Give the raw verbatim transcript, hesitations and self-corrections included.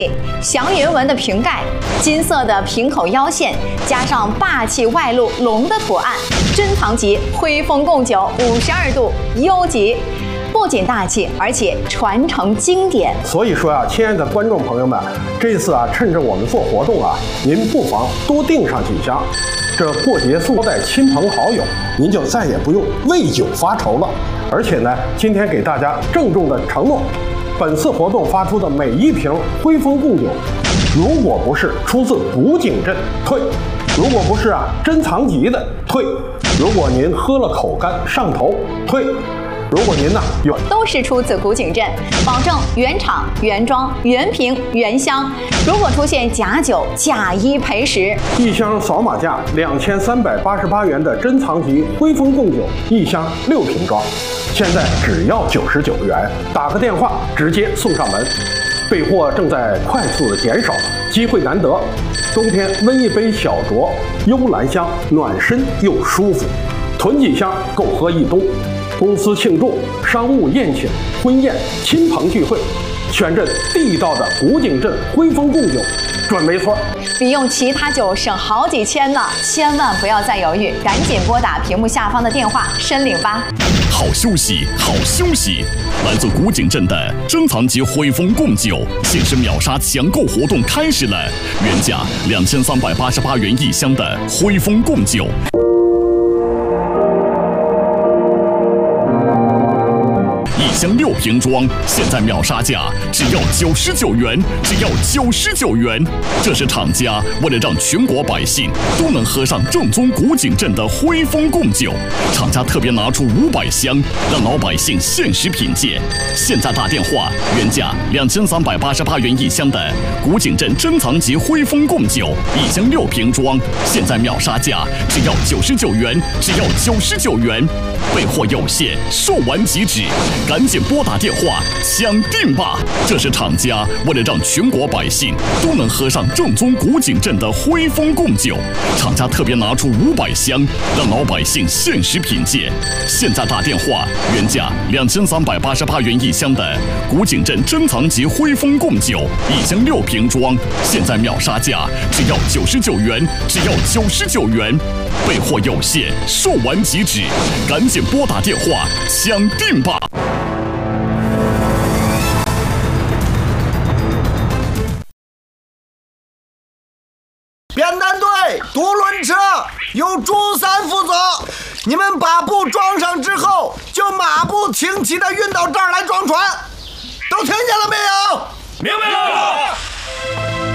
祥云纹的瓶盖，金色的瓶口腰线，加上霸气外露龙的图案，珍藏级徽风贡酒五十二度优级。 不仅大气，而且传承经典。 所以说啊，亲爱的观众朋友们，这次啊，趁着我们做活动啊，您不妨多订上几箱，这过节送带亲朋好友，您就再也不用为酒发愁了。而且呢，今天给大家郑重的承诺，本次活动发出的每一瓶徽风贡酒，如果不是出自古井镇，退；如果不是啊珍藏级的，退；如果您喝了口干上头，退。 如果您呢有都是出自古井镇，保证原厂、原装、原瓶、原箱。如果出现假酒，假一赔十。 一箱扫码价两千三百八十八元的珍藏级徽风贡酒，一箱六瓶装，现在只要九十九元，打个电话直接送上门。备货正在快速的减少，机会难得，冬天温一杯小酌，幽兰香，暖身又舒服，囤几箱够喝一冬。 公司庆祝、商务宴请、婚宴、亲朋聚会，选这地道的古井镇徽风贡酒，准没错。 比用其他酒省好几千呢，千万不要再犹豫，赶紧拨打屏幕下方的电话申领吧。 好休息，好休息！来自古井镇的珍藏级徽风贡酒限时秒杀抢购活动开始了，原价两千三百八十八元一箱的徽风贡酒。 一箱六瓶装，现在秒杀价只要九十九元，只要九十九元。这是厂家为了让全国百姓都能喝上正宗古井镇的徽风贡酒，厂家特别拿出五百箱，让老百姓限时品鉴。现在打电话，原价两千三百八十八元一箱的古井镇珍藏级徽风贡酒，一箱六瓶装，现在秒杀价只要九十九元，只要九十九元。备货有限，售完即止。 赶紧拨打电话抢订吧！这是厂家为了让全国百姓都能喝上正宗古井镇的徽风贡酒，厂家特别拿出五百箱，让老百姓限时品鉴。现在打电话，原价两千三百八十八元一箱的古井镇珍藏级徽风贡酒，一箱六瓶装，现在秒杀价只要九十九元，只要九十九元。备货有限，售完即止，赶紧拨打电话抢订吧！ 扁担队、独轮车由朱三负责，你们把布装上之后，就马不停蹄地运到这儿来装船，都听见了没有？ 明白了。